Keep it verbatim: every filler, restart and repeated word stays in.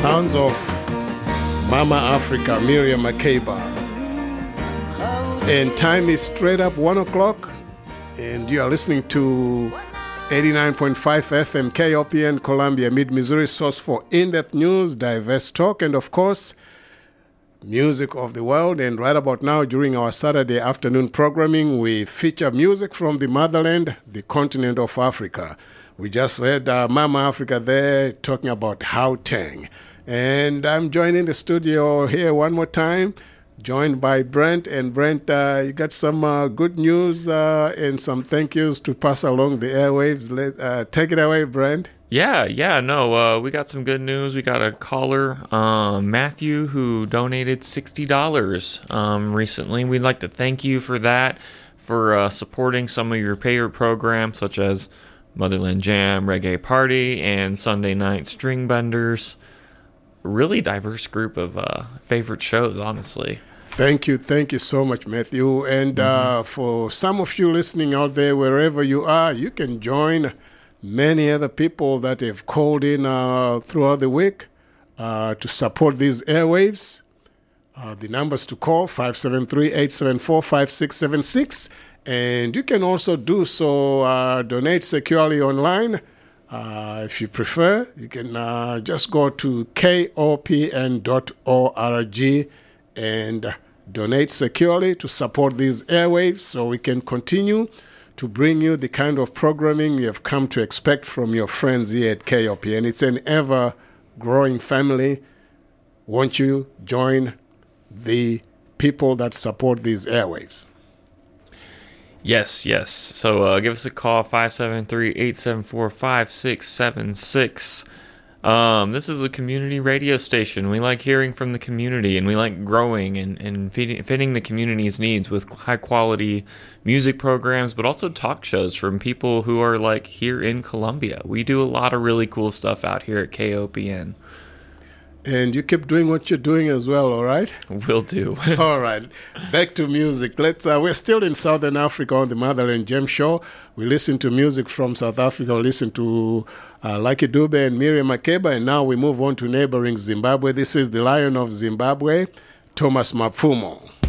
Sounds of Mama Africa, Miriam Makeba. And time is straight up one o'clock, and you are listening to eighty-nine point five F M K O P N Columbia, Mid-Missouri, source for in-depth news, diverse talk, and of course, music of the world. And right about now, during our Saturday afternoon programming, we feature music from the motherland, the continent of Africa. We just heard uh, Mama Africa there talking about Gauteng. And I'm joining the studio here one more time, joined by Brent. And Brent, uh, you got some uh, good news uh, and some thank yous to pass along the airwaves. Let, uh, take it away, Brent. Yeah, yeah, no, uh, we got some good news. We got a caller, um, Matthew, who donated sixty dollars um, recently. We'd like to thank you for that, for uh, supporting some of your favorite programs, such as Motherland Jam, Reggae Party, and Sunday Night String Benders. Really diverse group of uh, favorite shows, honestly. Thank you. Thank you so much, Matthew. And mm-hmm. uh, for some of you listening out there, wherever you are, you can join many other people that have called in uh, throughout the week uh, to support these airwaves. Uh, the numbers to call, five seven three, eight seven four, five six seven six. And you can also do so, uh, donate securely online. Uh, if you prefer, you can uh, just go to K O P N dot org and donate securely to support these airwaves so we can continue to bring you the kind of programming you have come to expect from your friends here at K O P N. It's an ever-growing family. Won't you join the people that support these airwaves? Yes, yes. So uh, give us a call, five seven three, eight seven four, five six seven six. Um, this is a community radio station. We like hearing from the community, and we like growing and, and feeding, fitting the community's needs with high-quality music programs, but also talk shows from people who are, like, here in Columbia. We do a lot of really cool stuff out here at K O P N. And you keep doing what you're doing as well, all right? Will do. All right. Back to music. Let's. Uh, we're still in Southern Africa on the Motherland Jam Show. We listen to music from South Africa. We listen to uh, Lucky Dube and Miriam Makeba. And now we move on to neighboring Zimbabwe. This is the Lion of Zimbabwe, Thomas Mapfumo.